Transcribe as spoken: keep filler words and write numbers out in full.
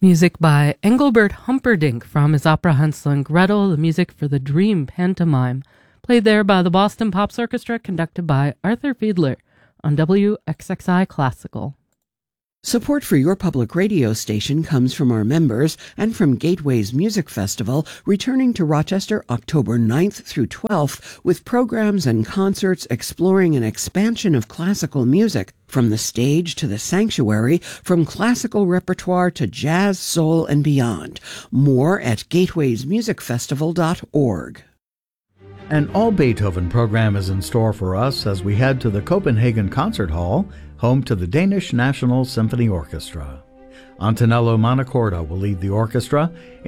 Music by Engelbert Humperdinck from his opera Hansel and Gretel, the music for the Dream pantomime, played there by the Boston Pops Orchestra, conducted by Arthur Fiedler on W X X I Classical. Support for your public radio station comes from our members and from Gateway's Music Festival, returning to Rochester October ninth through twelfth with programs and concerts exploring an expansion of classical music, from the stage to the sanctuary, from classical repertoire to jazz, soul, and beyond. More at gateways music festival dot org. An all Beethoven program is in store for us as we head to the Copenhagen Concert Hall, home to the Danish National Symphony Orchestra. Antonello Monacorda will lead the orchestra